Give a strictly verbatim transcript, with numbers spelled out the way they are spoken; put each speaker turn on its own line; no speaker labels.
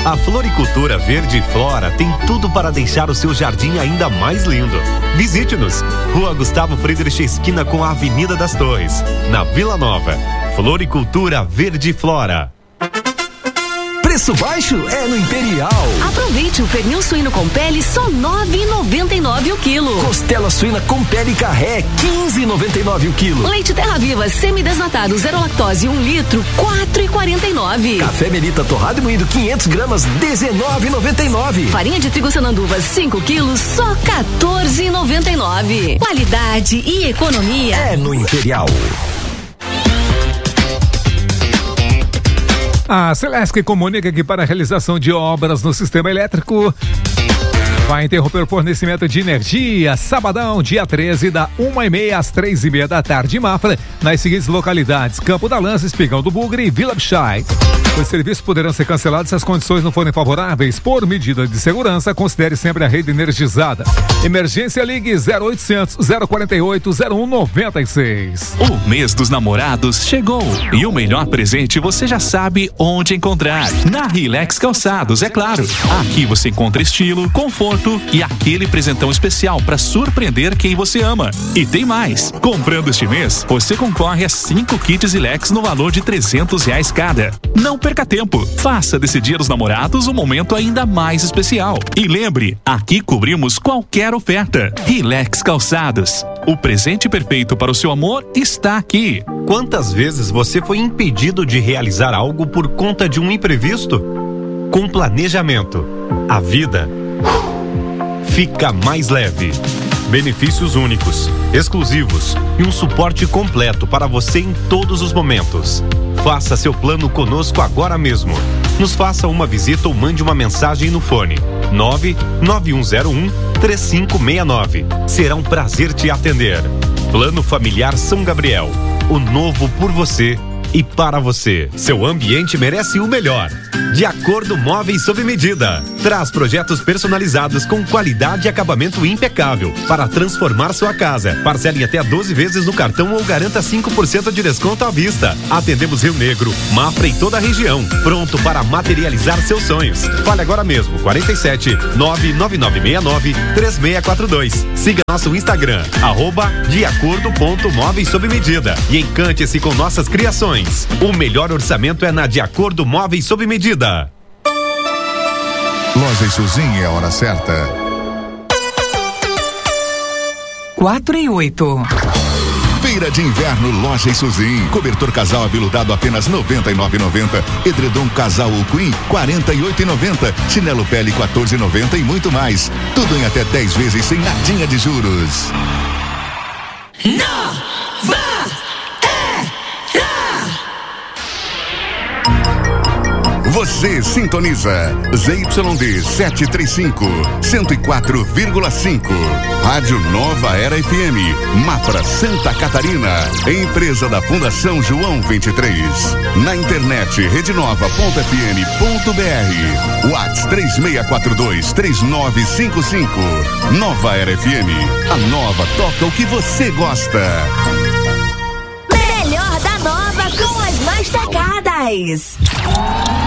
A Floricultura Verde Flora tem tudo para deixar o seu jardim ainda mais lindo. Visite-nos, Rua Gustavo Friedrich, esquina com a Avenida das Torres, na Vila Nova. Floricultura Verde Flora.
Preço baixo é no Imperial.
Aproveite o pernil suíno com pele, só nove reais e noventa e nove centavos o quilo.
Costela suína com pele carré, quinze reais e noventa e nove centavos o quilo.
Leite Terra Viva semidesnatado, zero lactose, um litro, quatro reais e quarenta e nove centavos.
Café Melita torrado e moído quinhentas gramas, dezenove reais e noventa e nove centavos.
Farinha de trigo Sananduva, cinco quilos, só quatorze reais e noventa e nove centavos. Qualidade e economia
é no Imperial.
A Celesc comunica que para a realização de obras no sistema elétrico vai interromper o fornecimento de energia sabadão, dia treze, da uma e meia às três e meia da tarde em Mafra, nas seguintes localidades: Campo da Lança, Espigão do Bugre e Vila Bichai. Os serviços poderão ser cancelados se as condições não forem favoráveis. Por medida de segurança, considere sempre a rede energizada. Emergência, ligue zero oitocentos, zero quarenta e oito, zero um noventa e seis.
O mês dos namorados chegou e o melhor presente você já sabe onde encontrar. Na Relax Calçados, é claro. Aqui você encontra estilo, conforto e aquele presentão especial para surpreender quem você ama. E tem mais. Comprando este mês, você concorre a cinco kits Relax no valor de trezentos reais cada. Não perca tempo. Faça desse Dia dos Namorados um momento ainda mais especial. E lembre, aqui cobrimos qualquer oferta. Relax Calçados. O presente perfeito para o seu amor está aqui.
Quantas vezes você foi impedido de realizar algo por conta de um imprevisto? Com planejamento, a vida fica mais leve. Benefícios únicos, exclusivos e um suporte completo para você em todos os momentos. Faça seu plano conosco agora mesmo. Nos faça uma visita ou mande uma mensagem no fone nove nove um zero um, três cinco seis nove. Será um prazer te atender. Plano Familiar São Gabriel. O novo por você e para você. Seu ambiente merece o melhor. De Acordo Móveis sob medida. Traz projetos personalizados com qualidade e acabamento impecável para transformar sua casa. Parcele até doze vezes no cartão ou garanta cinco por cento de desconto à vista. Atendemos Rio Negro, Mafra e toda a região. Pronto para materializar seus sonhos. Fale agora mesmo. quarenta e sete, nove nove nove seis nove, três seis quatro dois. Siga nosso Instagram, arroba de acordo ponto móveis sob medida. E encante-se com nossas criações. O melhor orçamento é na De Acordo Móveis sob medida.
Loja Isuzinha é a hora certa.
Quatro e oito.
Feira de Inverno Loja Isuzinha. Cobertor casal aveludado apenas noventa e nove reais e noventa centavos. Edredom casal ou Queen quarenta e oito reais e noventa centavos. Chinelo pele quatorze reais e noventa centavos e muito mais. Tudo em até dez vezes sem nadinha de juros.
Nova!
Você sintoniza Z Y D setecentos e trinta e cinco, cento e quatro vírgula cinco. Rádio Nova Era F M, Mafra, Santa Catarina. Empresa da Fundação João vinte e três. Na internet rede nova ponto f m ponto b r. WhatsApp três seis quatro dois, três nove cinco cinco. Nova Era F M. A nova toca o que você gosta.
Melhor da Nova com as mais tocadas.